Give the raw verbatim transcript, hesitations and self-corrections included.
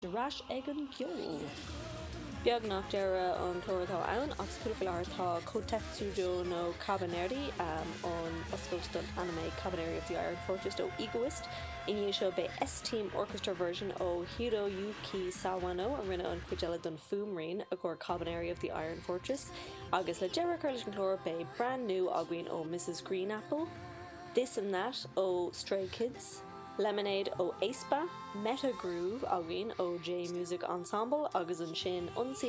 Ras ag an ceol. Beag nach deire an chlóratá ann, agus cuairfear tá Kotetsudo no Cabaneri um, on Oscailt don anime Cabaneri of the Iron Fortress do Egoist. In seo be S-Team Orchestra version o Hiroyuki Sawano a rinne an cuidile don Fumrin a gur Cabaneri of the Iron Fortress. Agus le deire Carlish an chlór be brand new agwin o Missus Greenapple. This and That o Stray Kids. Lemonade o Aespa, Meta Groove agin o J Music Ensemble agus an sin unseen